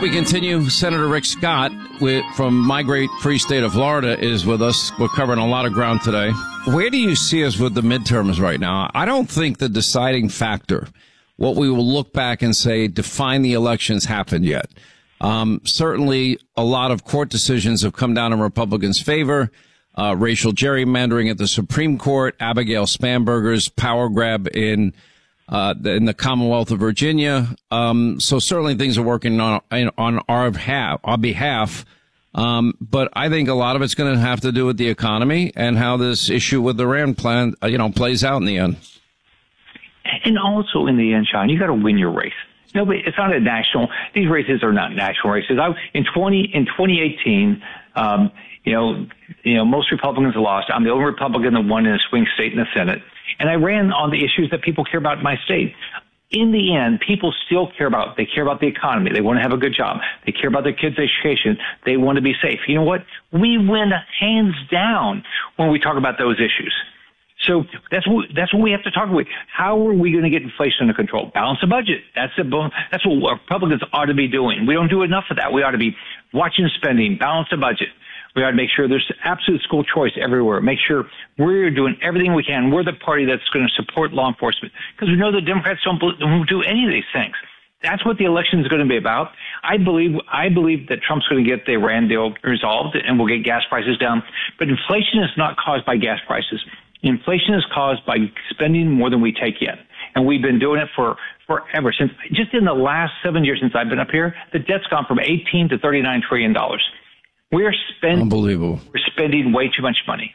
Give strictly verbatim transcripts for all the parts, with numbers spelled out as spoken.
we continue. Senator Rick Scott with, from my great free state of Florida is with us. We're covering a lot of ground today. Where do you see us with the midterms right now? I don't think the deciding factor, what we will look back and say, define the elections, happened yet. Um, certainly, a lot of court decisions have come down in Republicans' favor. Uh, racial gerrymandering at the Supreme Court, Abigail Spanberger's power grab in Uh, in the Commonwealth of Virginia. Um, so certainly things are working on, on our behalf, our behalf. Um, but I think a lot of it's going to have to do with the economy and how this issue with the Iran plan, uh, you know, plays out in the end. And also in the end, Sean, you got to win your race. Nobody, it's not a national, these races are not national races. I, in twenty, in twenty eighteen, um, you know, you know, most Republicans lost. I'm the only Republican that won in a swing state in the Senate. And I ran on the issues that people care about in my state. In the end, people still care about, they care about the economy. They want to have a good job. They care about their kids' education. They want to be safe. You know what? We win hands down when we talk about those issues. So that's what, that's what we have to talk about. How are we going to get inflation under control? Balance the budget. That's the, that's what Republicans ought to be doing. We don't do enough of that. We ought to be watching spending, balance the budget. We ought to make sure there's absolute school choice everywhere. Make sure we're doing everything we can. We're the party that's going to support law enforcement because we know the Democrats don't, don't do any of these things. That's what the election is going to be about. I believe I believe that Trump's going to get the Iran deal resolved and we'll get gas prices down. But inflation is not caused by gas prices. Inflation is caused by spending more than we take in. And we've been doing it for forever. Since just in the last seven years since I've been up here, the debt's gone from eighteen to thirty-nine trillion dollars. We're spending, Unbelievable. We're spending way too much money.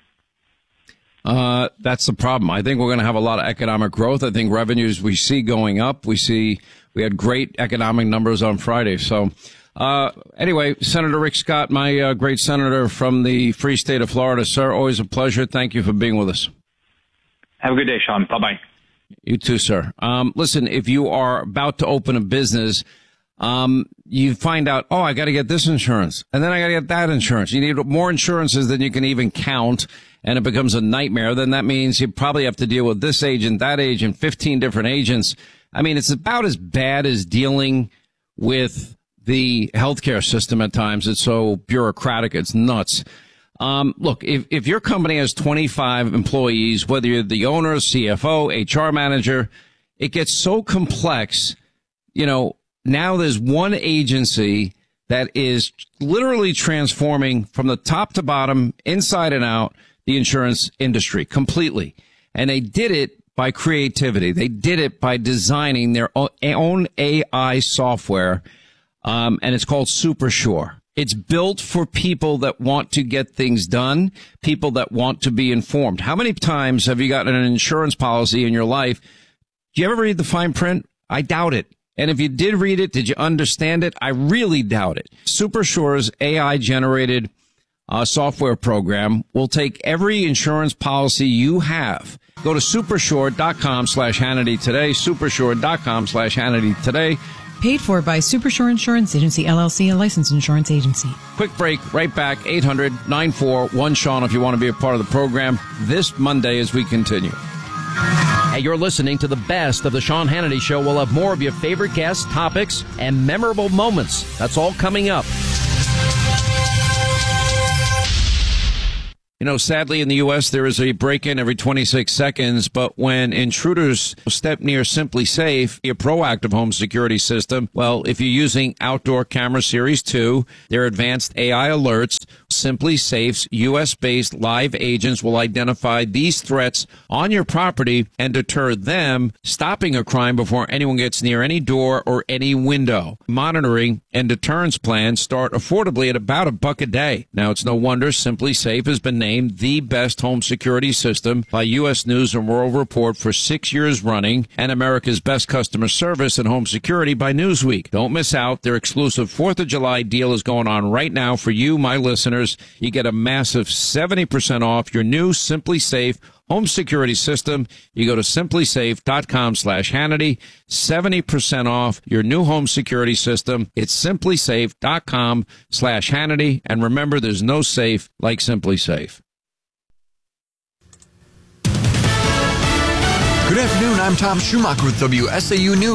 Uh, that's the problem. I think we're going to have a lot of economic growth. I think revenues we see going up. We see we had great economic numbers on Friday. So uh, anyway, Senator Rick Scott, my uh, great senator from the free state of Florida. Sir, always a pleasure. Thank you for being with us. Have a good day, Sean. Bye-bye. You too, sir. Um, listen, if you are about to open a business, Um, you find out, oh, I got to get this insurance and then I got to get that insurance. You need more insurances than you can even count. And it becomes a nightmare. Then that means you probably have to deal with this agent, that agent, fifteen different agents. I mean, it's about as bad as dealing with the healthcare system at times. It's so bureaucratic. It's nuts. Um, look, if, if your company has twenty-five employees, whether you're the owner, C F O, H R manager, it gets so complex, you know. Now there's one agency that is literally transforming from the top to bottom, inside and out, the insurance industry completely. And they did it by creativity. They did it by designing their own A I software, um, and it's called SuperSure. It's built for people that want to get things done, people that want to be informed. How many times have you gotten an insurance policy in your life? Do you ever read the fine print? I doubt it. And if you did read it, did you understand it? I really doubt it. SuperSure's A I-generated uh, software program will take every insurance policy you have. Go to supersure.com slash Hannity today, supersure.com slash Hannity today. Paid for by SuperSure Insurance Agency, L L C, a licensed insurance agency. Quick break, right back, eight hundred nine four one Sean if you want to be a part of the program this Monday as we continue. Hey, you're listening to the best of the Sean Hannity Show. We'll have more of your favorite guests, topics, and memorable moments. That's all coming up. You know, sadly, in the U S, there is a break-in every twenty-six seconds, but when intruders step near Simply Safe, a proactive home security system, well, if you're using Outdoor Camera Series two, their advanced A I alerts, Simply Safe's U S-based live agents will identify these threats on your property and deter them, stopping a crime before anyone gets near any door or any window. Monitoring and deterrence plans start affordably at about a buck a day. Now, it's no wonder Simply Safe has been named the best home security system by U S News and World Report for six years running and America's best customer service and home security by Newsweek. Don't miss out. Their exclusive fourth of July deal is going on right now for you, my listeners. You get a massive seventy percent off your new Simply Safe home security system. You go to simplysafe.com slash Hannity, seventy percent off your new home security system. It's simplysafe.com slash Hannity. And remember, there's no safe like Simply Safe. Good afternoon. I'm Tom Schumacher with W S A U News.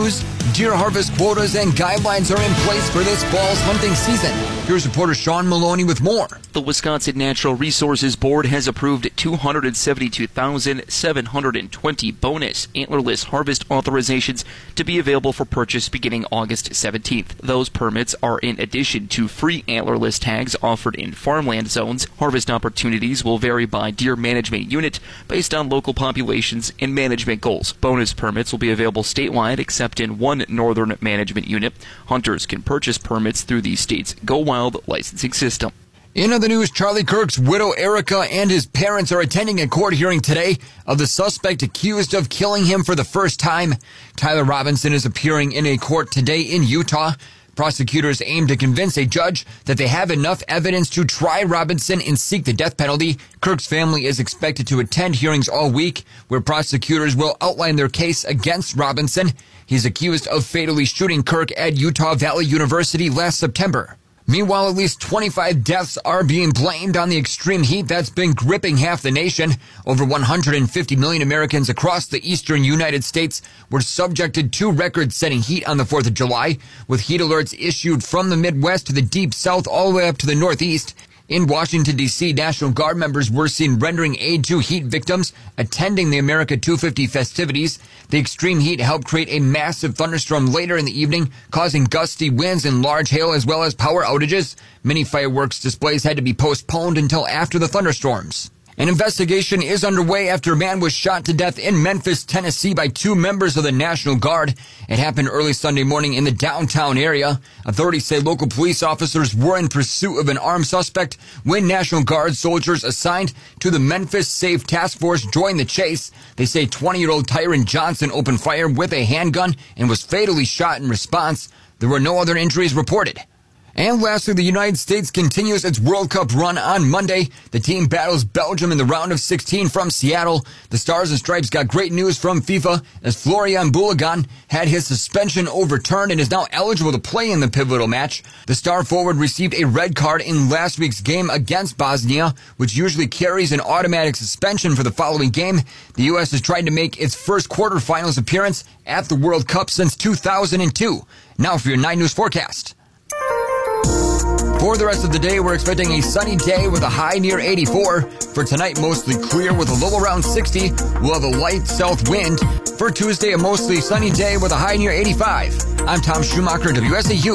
Deer harvest quotas and guidelines are in place for this fall's hunting season. Here's reporter Sean Maloney with more. The Wisconsin Natural Resources Board has approved two hundred seventy-two thousand seven hundred twenty bonus antlerless harvest authorizations to be available for purchase beginning August seventeenth. Those permits are in addition to free antlerless tags offered in farmland zones. Harvest opportunities will vary by deer management unit based on local populations and management goals. Bonus permits will be available statewide except in one northern management unit. Hunters can purchase permits through the state's Go Wild licensing system. In other news, Charlie Kirk's widow Erica and his parents are attending a court hearing today of the suspect accused of killing him for the first time. Tyler Robinson is appearing in a court today in Utah. Prosecutors aim to convince a judge that they have enough evidence to try Robinson and seek the death penalty. Kirk's family is expected to attend hearings all week, where prosecutors will outline their case against Robinson. He's accused of fatally shooting Kirk at Utah Valley University last September. Meanwhile, at least twenty-five deaths are being blamed on the extreme heat that's been gripping half the nation. Over one hundred fifty million Americans across the eastern United States were subjected to record-setting heat on the fourth of July, with heat alerts issued from the Midwest to the Deep South all the way up to the Northeast. In Washington, D C, National Guard members were seen rendering aid to heat victims attending the America two fifty festivities. The extreme heat helped create a massive thunderstorm later in the evening, causing gusty winds and large hail as well as power outages. Many fireworks displays had to be postponed until after the thunderstorms. An investigation is underway after a man was shot to death in Memphis, Tennessee by two members of the National Guard. It happened early Sunday morning in the downtown area. Authorities say local police officers were in pursuit of an armed suspect when National Guard soldiers assigned to the Memphis Safe Task Force joined the chase. They say twenty-year-old Tyron Johnson opened fire with a handgun and was fatally shot in response. There were no other injuries reported. And lastly, the United States continues its World Cup run on Monday. The team battles Belgium in the round of sixteen from Seattle. The Stars and Stripes got great news from FIFA as Florian Bulagan had his suspension overturned and is now eligible to play in the pivotal match. The star forward received a red card in last week's game against Bosnia, which usually carries an automatic suspension for the following game. The U S has tried to make its first quarterfinals appearance at the World Cup since two thousand two. Now for your nine News forecast. For the rest of the day, we're expecting a sunny day with a high near eighty-four. For tonight, mostly clear with a low around sixty. We'll have a light south wind. For Tuesday, a mostly sunny day with a high near eighty-five. I'm Tom Schumacher, W S A U.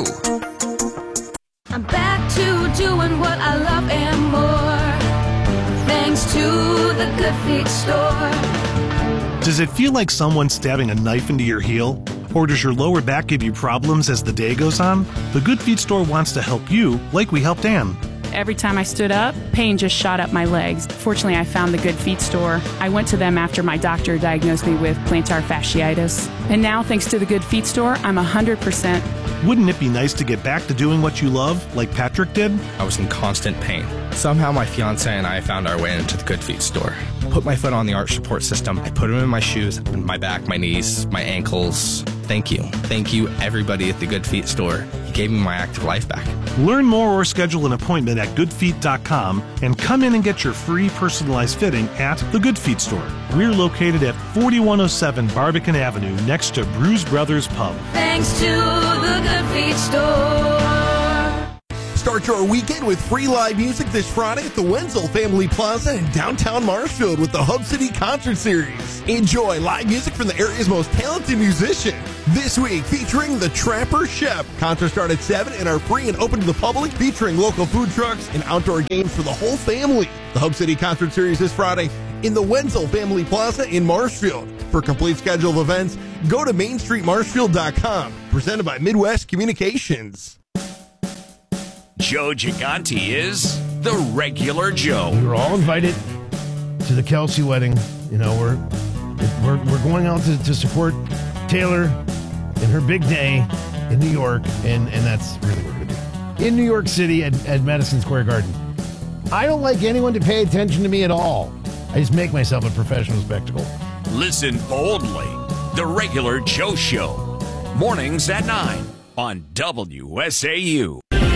I'm back to doing what I love and more, thanks to the Good Feet store. Does it feel like someone's stabbing a knife into your heel? Or does your lower back give you problems as the day goes on? The Good Feet store wants to help you like we helped Ann. Every time I stood up, pain just shot up my legs. Fortunately, I found the Good Feet store. I went to them after my doctor diagnosed me with plantar fasciitis. And now, thanks to the Good Feet store, I'm one hundred percent. Wouldn't it be nice to get back to doing what you love, like Patrick did? I was in constant pain. Somehow my fiance and I found our way into the Good Feet store. Put my foot on the arch support system. I put them in my shoes, my back, my knees, my ankles. Thank you. Thank you, everybody at the Good Feet store. You gave me my active life back. Learn more or schedule an appointment at good feet dot com and come in and get your free personalized fitting at the Good Feet store. We're located at forty-one oh seven Barbican Avenue next to Bruise Brothers Pub. Thanks to the Good Feet store. Start your weekend with free live music this Friday at the Wenzel Family Plaza in downtown Marshfield with the Hub City Concert Series. Enjoy live music from the area's most talented musician. This week, featuring the Trapper Shep. Concerts start at seven and are free and open to the public, featuring local food trucks and outdoor games for the whole family. The Hub City Concert Series this Friday in the Wenzel Family Plaza in Marshfield. For a complete schedule of events, go to main street marshfield dot com. Presented by Midwest Communications. Joe Gigante is the regular Joe. We were all invited to the Kelsey wedding. You know, we're we're we're going out to, to support Taylor in her big day in New York, and, and that's really where we're going to be. In New York City at, at Madison Square Garden. I don't like anyone to pay attention to me at all. I just make myself a professional spectacle. Listen boldly. The regular Joe Show. Mornings at nine on W S A U.